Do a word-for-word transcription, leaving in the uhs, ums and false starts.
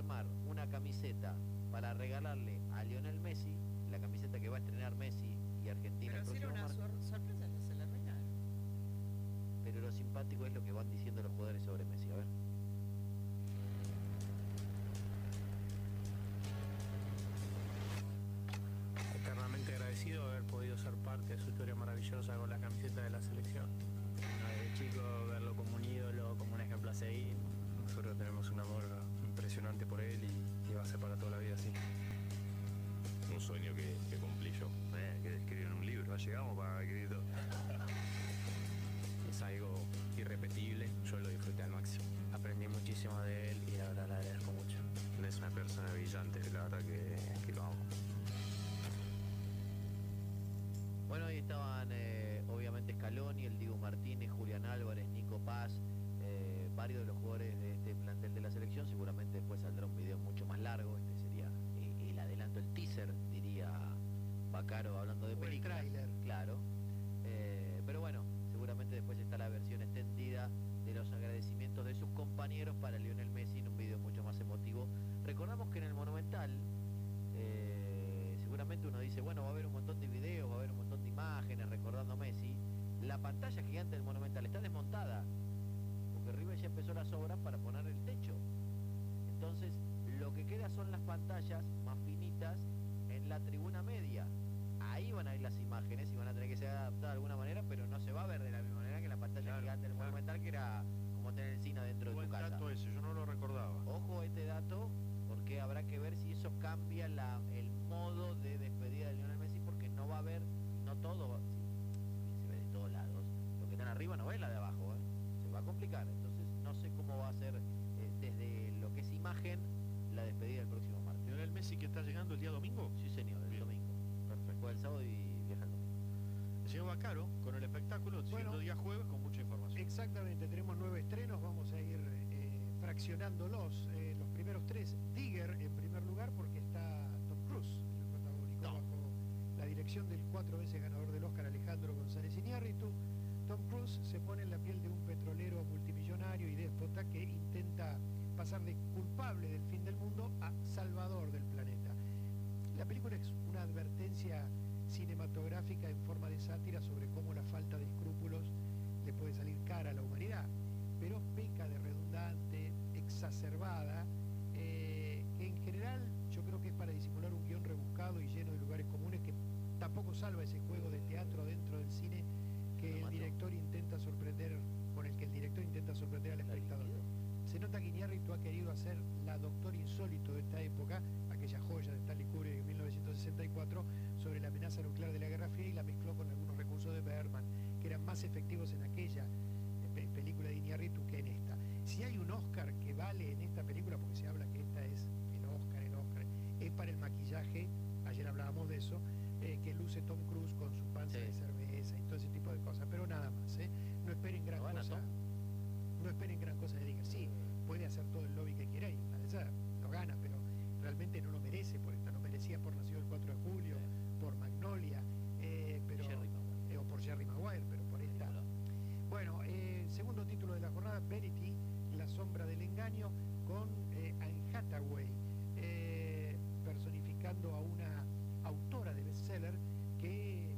armar una camiseta para regalarle a Lionel Messi, la camiseta que va a estrenar Messi y Argentina pero el si próximo era una marzo. sor sorpresa, no se la arruinaron. Pero lo simpático es lo que van diciendo los jugadores sobre Messi, a ver. Eternamente agradecido de haber podido ser parte de su historia maravillosa con la camiseta de la selección. Desde chico verlo como un ídolo, como un ejemplo a seguir. Nosotros tenemos un amor impresionante por él y, y va a ser para toda la vida así. Un sueño que, que cumplí yo. Eh, que escribí en un libro, llegamos para escribir todo. Es algo irrepetible, yo lo disfruté al máximo. Aprendí muchísimo de él y la verdad le agradezco mucho. Es una persona brillante, la verdad que, que lo amo. Bueno, ahí estaban eh, obviamente Scaloni, el Dibu Martínez, Julián Álvarez, Nico Paz, eh, varios de los jugadores de este plantel de la selección. Seguramente después saldrá un video mucho más largo. Este sería eh, el adelanto, el teaser, diría Bacaro, hablando de películas. El tráiler. Claro. Eh, pero bueno, seguramente después está la versión extendida de los agradecimientos de sus compañeros para Lionel Messi en un video mucho más emotivo. Recordamos que en el Monumental, eh, seguramente uno dice, bueno, va a haber un montón de videos, va a haber un montón de imágenes recordando a Messi. La pantalla gigante del Monumental está desmontada, porque River ya empezó las obras para poner el techo. Entonces, lo que queda son las pantallas más finitas en la tribuna media. Ahí van a ir las imágenes y van a tener que ser adaptadas de alguna manera, pero no se va a ver de la misma manera que la pantalla claro, gigante del claro. Monumental, que era como tener el cine dentro Buen de tu casa. dato ese, yo no lo recordaba. Ojo a este dato, porque habrá que ver si eso cambia la, el modo de despedida de Lionel Messi, porque no va a haber, no todo, si, si se ve de todos lados, lo que están arriba no ve la de abajo, ¿eh? Se va a complicar. Entonces no sé cómo va a ser eh, desde lo que es imagen la despedida del próximo martes. ¿Lionel Messi que está llegando el día domingo? Sí, señor, el Bien. domingo. Perfecto. Fue el sábado y viaja el domingo. El señor Bacaro con el espectáculo, Bueno, siendo día jueves con mucha información. Exactamente, tenemos nueve estrenos, vamos a ir eh, fraccionándolos. Eh, los primeros tres, Digger en primer lugar, porque está Tom Cruise, el protagónico, No. bajo la dirección del cuatro veces ganador del Oscar Alejandro González Iñárritu. Tom Cruise se pone en la piel de un petrolero multimillonario y déspota que intenta pasar de culpable del fin del mundo a salvador del planeta. La película es una advertencia cinematográfica en forma de sátira sobre cómo la falta de escrúpulos le puede salir cara a la humanidad, pero peca de redundante, exacerbada, eh, que en general yo creo que es para disimular un guión rebuscado y lleno de lugares comunes que tampoco salva ese juego de teatro dentro del cine que el director intenta sorprender, con el que el director intenta sorprender al espectador. Se nota que Iñárritu ha querido hacer la Doctor Insólito de esta época, aquella joya de Stanley Kubrick en mil novecientos sesenta y cuatro, sobre la amenaza nuclear de la Guerra Fría, y la mezcló con algunos recursos de Bergman, que eran más efectivos en aquella pe película de Iñárritu que en esta. Si hay un Oscar que vale en esta película, porque se habla que esta es el Oscar, el Oscar, es para el maquillaje, ayer hablábamos de eso, eh, que luce Tom Cruise con su panza Sí. de cerveza y todo ese tipo de cosas, pero nada más, ¿eh? No esperen gran ¿Lo gana cosa. Tom? No esperen gran cosa de Digger. Sí, puede hacer todo el lobby que quiera y una de esas lo gana, pero realmente no lo merece por esta, no merecía por Nacido el cuatro de julio, Sí. por Magnolia, eh, pero, Jerry Maguire. eh, o por Jerry Maguire, pero por esta. Película. Bueno, eh, segundo título de la jornada, Verity, La sombra del engaño, con eh, Anne Hathaway, eh, personificando a una autora de bestseller que